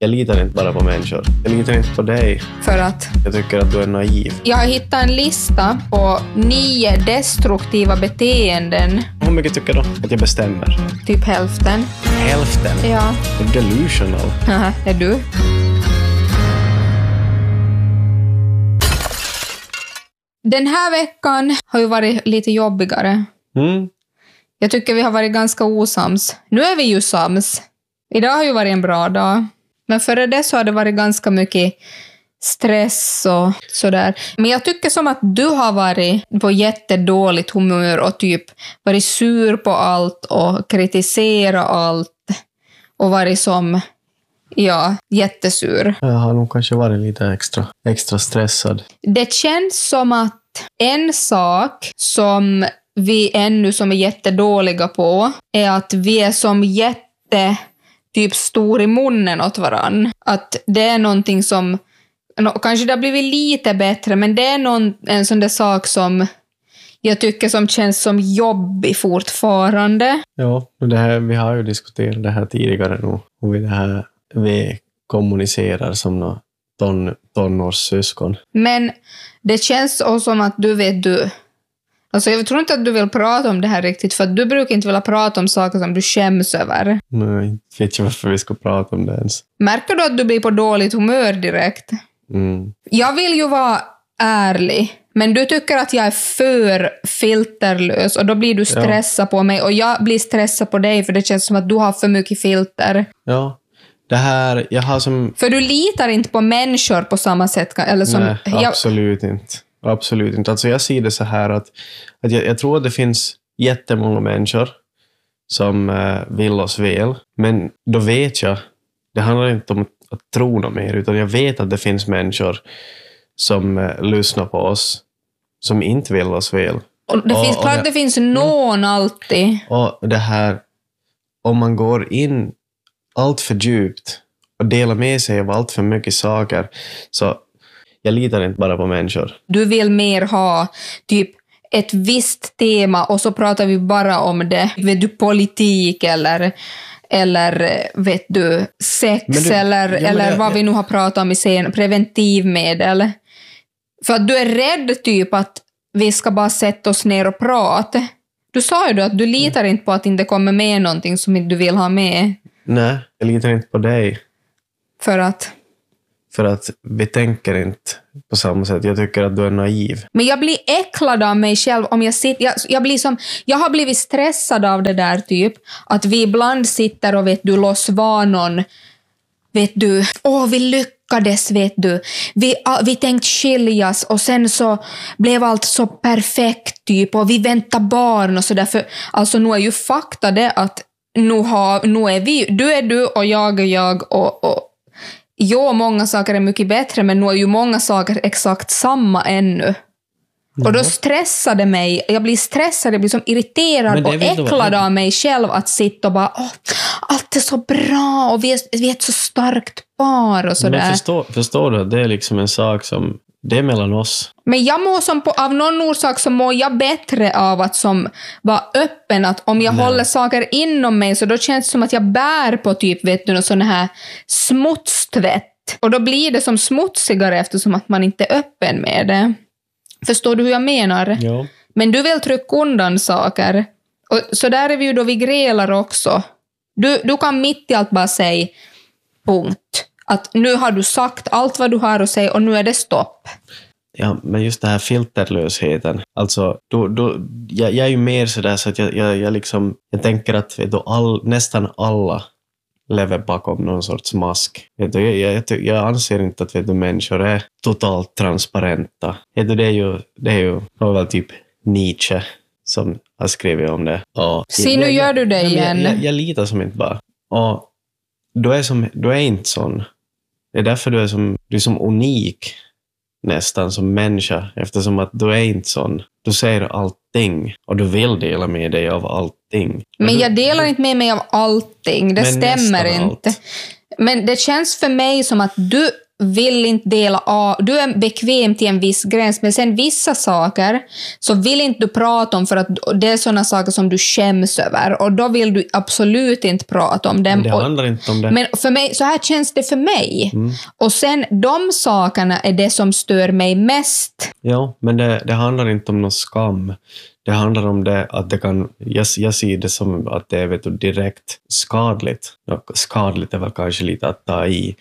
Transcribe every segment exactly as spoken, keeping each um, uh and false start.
Jag litar inte bara på människor. Jag litar inte på dig. För att? Jag tycker att du är naiv. Jag har hittat en lista på nio destruktiva beteenden. Hur mycket tycker du att jag bestämmer? Typ hälften. Hälften? Ja. Delusional. Haha, är du? Den här veckan har ju varit lite jobbigare. Mm. Jag tycker vi har varit ganska osams. Nu är vi ju sams. Idag har ju varit en bra dag. Men före det så har det varit ganska mycket stress och sådär. Men jag tycker som att du har varit på jättedåligt humör och typ varit sur på allt och kritiserat allt. Och varit som, ja, jättesur. Jag har nog kanske varit lite extra, extra stressad. Det känns som att en sak som vi ännu som är jättedåliga på är att vi är som jätte typ stor i munnen åt varann. Att det är någonting som no, kanske det har blivit lite bättre, men det är någon, en sån där sak som jag tycker som känns som jobbig fortfarande. Ja, det här, vi har ju diskuterat det här tidigare nu. Och vi, det här, vi kommunicerar som några ton, tonårssyskon. Men det känns också som att du vet du... Alltså jag tror inte att du vill prata om det här riktigt, för att du brukar inte vilja prata om saker som du skäms över. Nej, jag vet inte varför vi ska prata om det ens. Märker du att du blir på dåligt humör direkt? Mm. Jag vill ju vara ärlig, men du tycker att jag är för filterlös och då blir du stressad ja. på mig och jag blir stressad på dig för det känns som att du har för mycket filter. Ja, det här, jag har som... För du litar inte på människor på samma sätt. Eller som, Nej, jag... absolut inte. Absolut inte. Alltså jag ser det så här att, att jag, jag tror att det finns jättemånga människor som eh, vill oss väl. Men då vet jag, det handlar inte om att tro något mer, utan jag vet att det finns människor som eh, lyssnar på oss som inte vill oss väl. Och det och, finns, och klart det, det finns någon mm. alltid. Och det här, om man går in allt för djupt och delar med sig av allt för mycket saker, så jag litar inte bara på människor. Du vill mer ha typ ett visst tema och så pratar vi bara om det. Vet du, politik eller, eller vet du, sex du, eller, ja, eller jag, vad jag, vi nu har pratat om i scen, preventivmedel. För att du är rädd typ att vi ska bara sätta oss ner och prata. Du sa ju då att du litar mm. inte på att det inte kommer med någonting som du vill ha med. Nej, jag litar inte på dig. För att... För att vi tänker inte på samma sätt. Jag tycker att du är naiv. Men jag blir äcklad av mig själv om jag sitter... Jag, jag, blir som, jag har blivit stressad av det där typ. Att vi ibland sitter och vet du, låts vara någon... Vet du, åh vi lyckades vet du. Vi, vi tänkte skiljas och sen så blev allt så perfekt typ. Och vi väntar barn och sådär. För alltså nu är ju fakta det att nu, har, nu är vi... Du är du och jag är jag och... och jo, många saker är mycket bättre, men nu är ju många saker exakt samma ännu. Mm. Och då stressar det mig. Jag blir stressad, jag blir som irriterad och äcklad av mig själv att sitta och bara, åh, allt är så bra och vi är, vi är ett så starkt par och sådär. Men förstår, förstår du, det är liksom en sak som, det är mellan oss. Men jag mår som på, av någon orsak så mår jag bättre av att som vara öppen, att om jag Nej. håller saker inom mig så då känns det som att jag bär på typ, vet du, någon sån här smutstvätt. Och då blir det som smutsigare eftersom att man inte är öppen med det. Förstår du hur jag menar? Ja. Men du vill trycka undan saker. Och så där är vi ju då vi grälar också. Du, du kan mitt i allt bara säga punkt. Att nu har du sagt allt vad du har att säga och nu är det stopp. Ja, men just det här filterlösheten. Alltså, då, då, jag, jag är ju mer sådär så att jag, jag, jag liksom, jag tänker att vet du, all, nästan alla lever bakom någon sorts mask. Vet du, jag, jag, jag anser inte att vet du, människor är totalt transparenta. Vet du, det är ju, det är ju det var väl typ Nietzsche som har skrivit om det. Och Se, nu gör du det igen. Jag, jag, jag litar som inte bara. Och du är, som, du är inte sån. Det är därför du är som, du är som unik nästan som människa. Eftersom att du är inte sån. Du säger allting. Och du vill dela med dig av allting. Men, men du, jag delar inte med mig av allting. Det stämmer inte. Allt. Men det känns för mig som att du, vill inte dela av, du är bekväm till en viss gräns, men sen vissa saker så vill inte du prata om för att det är sådana saker som du skäms över, och då vill du absolut inte prata om dem. Men det handlar inte om det. Men för mig, så här känns det för mig. Mm. Och sen de sakerna är det som stör mig mest. Ja, men det, det handlar inte om någon skam. Det handlar om det att det kan, jag, jag ser det som att det är, vet du, direkt skadligt. Ja, skadligt är väl kanske lite att ta i.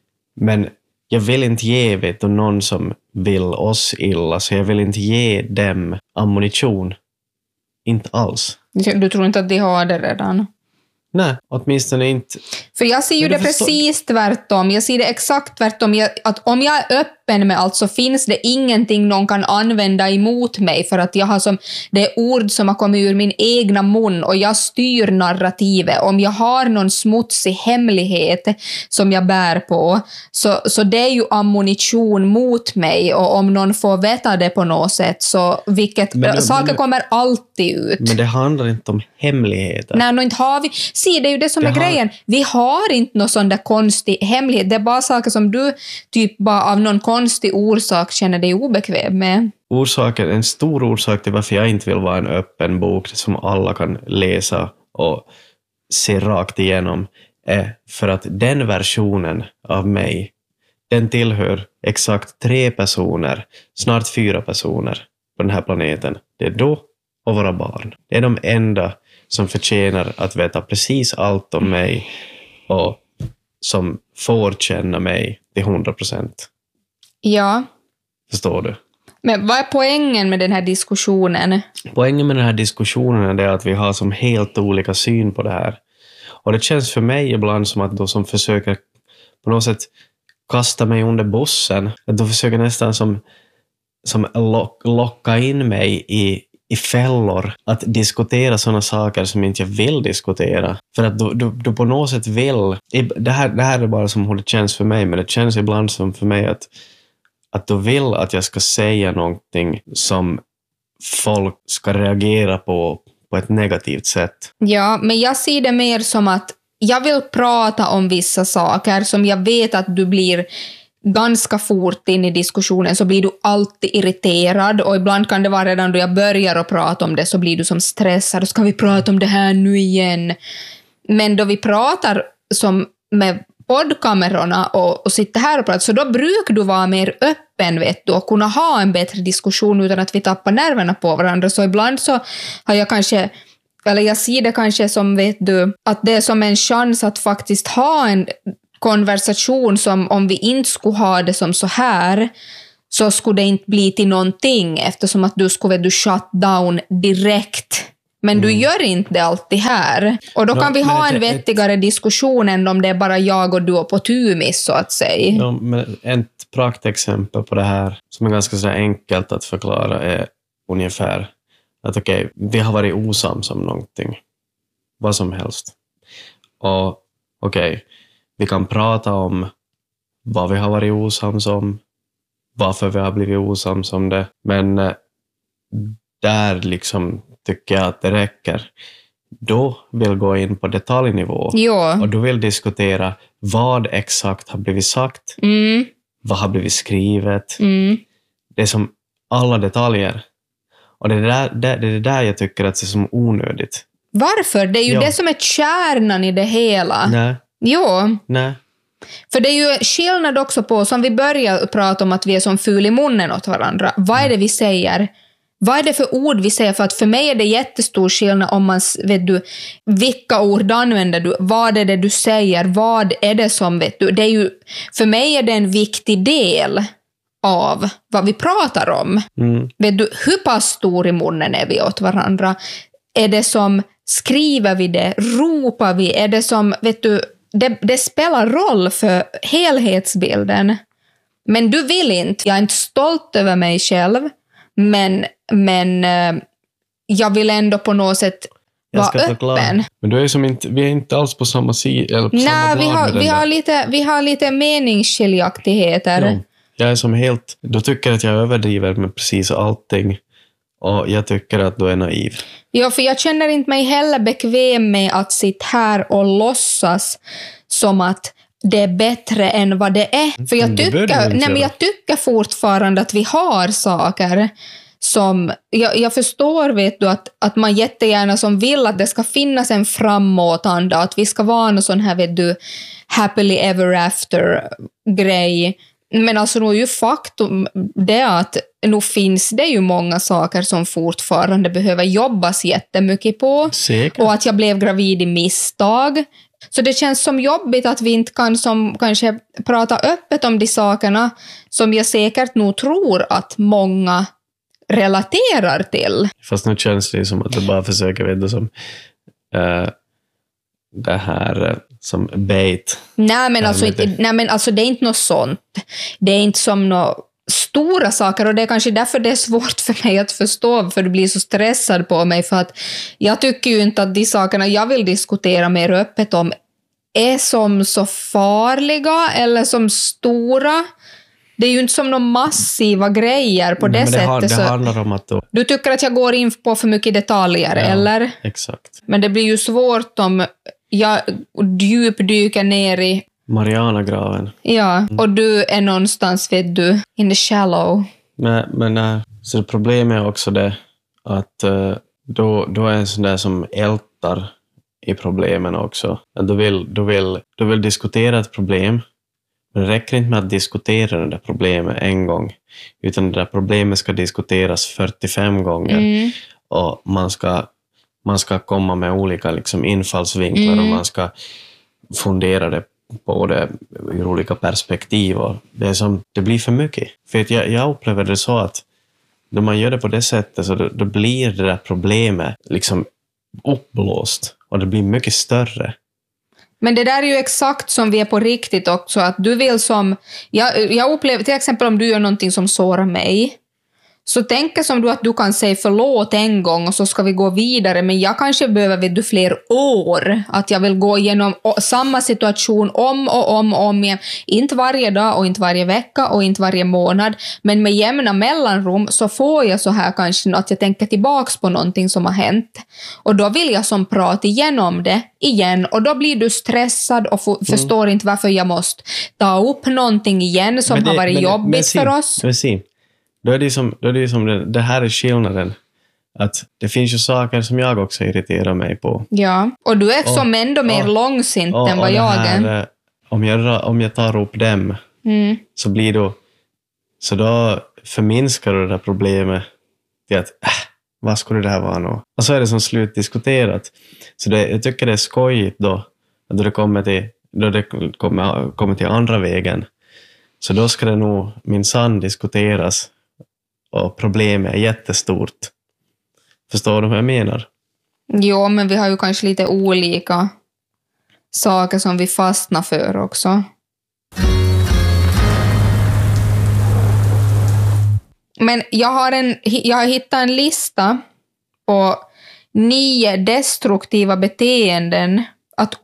Men jag vill inte ge, vet du, någon som vill oss illa, så jag vill inte ge dem ammunition. Inte alls. Du tror inte att de har det redan? Nej, åtminstone inte. För jag ser ju det förstår... precis tvärtom. Jag ser det exakt tvärtom. Jag, att om jag är öppen med allt så finns det ingenting någon kan använda emot mig, för att jag har som, det är ord som har kommit ur min egna mun och jag styr narrativet. Om jag har någon smutsig hemlighet som jag bär på, så, så det är ju ammunition mot mig, och om någon får veta det på något sätt, så vilket, men, saker men, kommer alltid ut. Men det handlar inte om hemligheter. Nej, inte har vi. Se, det är ju det som det är har... grejen. Vi har inte någon sån där konstig hemlighet. Det är bara saker som du typ bara av någon konstig orsak känner dig obekväm med. Orsaken, en stor orsak till varför jag inte vill vara en öppen bok som alla kan läsa och se rakt igenom, är för att den versionen av mig, den tillhör exakt tre personer, snart fyra personer på den här planeten. Det är då och våra barn. Det är de enda som förtjänar att veta precis allt om mig och som får känna mig till hundra procent. Ja. Förstår du? Men vad är poängen med den här diskussionen? Poängen med den här diskussionen är att vi har som helt olika syn på det här. Och det känns för mig ibland som att de som försöker på något sätt kasta mig under bussen, att de försöker nästan som, som lock, locka in mig i i fällor att diskutera sådana saker som inte jag vill diskutera. För att du, du, du på något sätt vill... Det här, det här är bara som hur det känns för mig, men det känns ibland som för mig att, att du vill att jag ska säga någonting som folk ska reagera på på ett negativt sätt. Ja, men jag ser det mer som att jag vill prata om vissa saker som jag vet att du blir... ganska fort in i diskussionen, så blir du alltid irriterad, och ibland kan det vara redan då jag börjar att prata om det så blir du som stressad, ska vi prata om det här nu igen? Men då vi pratar som med poddkamerorna och, och sitter här och pratar, så då brukar du vara mer öppen, vet du, och kunna ha en bättre diskussion utan att vi tappar nerverna på varandra. Så ibland så har jag kanske, eller jag ser det kanske som, vet du, att det är som en chans att faktiskt ha en konversation som om vi inte skulle ha det som så här, så skulle det inte bli till någonting, eftersom att du skulle du shut down direkt. Men mm. du gör inte det alltid här. Och då no, kan vi ha en vettigare ett... diskussion än om det är bara jag och du på tumis, så att säga. No, men ett praktexempel på det här som är ganska så enkelt att förklara är ungefär att okej, okay, vi har varit osams om någonting. Vad som helst. Och okej, okay, vi kan prata om vad vi har varit osams om, varför vi har blivit osams om det. Men eh, där liksom tycker jag att det räcker. Då vill gå in på detaljnivå. Jo. Och då vill diskutera vad exakt har blivit sagt. Mm. Vad har blivit skrivet. Mm. Det är som alla detaljer. Och det är där, det, det är där jag tycker att det är som onödigt. Varför? Det är ju jo. det som är kärnan i det hela. Nej. Jo. Nej. För det är ju skillnad också på, som vi börjar prata om att vi är som ful i munnen åt varandra. Vad är det vi säger? Vad är det för ord vi säger? För att för mig är det jättestor skillnad om man, vet du, vilka ord använder du? Vad är det du säger? Vad är det som, vet du? Det är ju, för mig är det en viktig del av vad vi pratar om. Mm. Vet du, hur pass stor i munnen är vi åt varandra? Är det som, skriver vi det? Ropar vi? Är det som, vet du, det, det spelar roll för helhetsbilden. Men du vill inte. Jag är inte stolt över mig själv. Men, men jag vill ändå på något sätt vara öppen. Men du är som inte, vi är inte alls på samma sida. Nej, vi har, vi, har lite, vi har lite meningsskiljaktigheter. Ja, jag är som helt, du tycker att jag överdriver med precis allting. Och jag tycker att du är naiv. Ja, för jag känner inte mig heller bekväm med att sitta här och låtsas som att det är bättre än vad det är. För jag Men det bör tycker, du inte nej, men göra. jag tycker fortfarande att vi har saker som, jag, jag förstår vet du att, att man jättegärna som vill att det ska finnas en framåtanda, att vi ska vara någon sån här vet du happily ever after grej. Men alltså nu är ju faktum det att nu finns det ju många saker som fortfarande behöver jobbas jättemycket på. Säkert. Och att jag blev gravid i misstag. Så det känns som jobbigt att vi inte kan som, kanske prata öppet om de sakerna som jag säkert nog tror att många relaterar till. Fast nu känns det som att du bara försöker vet du, som uh, det här uh, som bait. Nej men, alltså, inte. inte, nej men alltså det är inte något sånt. Det är inte som några stora saker och det är kanske därför det är svårt för mig att förstå för du blir så stressad på mig för att jag tycker ju inte att de sakerna jag vill diskutera mer öppet om är som så farliga eller som stora. Det är ju inte som några massiva grejer på Nej, det men det sättet. har, det så handlar om att då, du tycker att jag går in på för mycket detaljer, ja, eller? Exakt. Men det blir ju svårt om jag djupdyker ner i Marianagraven. ja, och du är någonstans, vet du, in the shallow. Men, men äh, så problemet är också det att äh, då, då är en sån där som ältar i problemen också. Du vill, du vill, du vill diskutera ett problem, men det räcker inte med att diskutera det där problemet en gång, utan det där problemet ska diskuteras fyrtiofem gånger Mm. och man ska, man ska komma med olika liksom, infallsvinklar Mm. och man ska fundera det på det ur olika perspektiv och det, är som, det blir för mycket. För att jag, jag upplever det så att när man gör det på det sättet så då, då blir det där problemet liksom uppblåst och det blir mycket större. Men det där är ju exakt som vi är på riktigt också, att du vill som, jag, jag upplever till exempel om du gör någonting som sårar mig, så tänker som du att du kan säga förlåt en gång och så ska vi gå vidare, men jag kanske behöver vet du, fler år, att jag vill gå igenom o- samma situation om och om och om igen, inte varje dag och inte varje vecka och inte varje månad, men med jämna mellanrum så får jag så här kanske att jag tänker tillbaks på någonting som har hänt och då vill jag som prata igenom det igen och då blir du stressad och f- förstår inte varför jag måste ta upp någonting igen som Men det- har varit men- jobbigt men se, för oss. Men se, då är det som, då är det, som det, det här är skillnaden. Att det finns ju saker som jag också irriterar mig på. Ja, och du är Och- som ändå mer och- långsint Och, än och vad det jag här, är. eh, om, jag, om jag tar upp dem Mm. så blir då så då förminskar du det där problemet till att äh, vad skulle det här vara nu? Och så är det som slutdiskuterat. Så det, jag tycker det är skojigt då att då det kommer till, då det kommer, kommer till andra vägen. Så då ska det nog minsann diskuteras och problemet är jättestort. Förstår du vad jag menar? Jo, men vi har ju kanske lite olika saker som vi fastnar för också. Men jag har, en, jag har hittat en lista på nio destruktiva beteenden